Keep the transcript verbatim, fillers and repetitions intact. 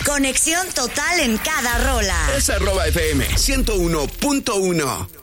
Conexión total en cada rola. Es arroba F M ciento uno punto uno.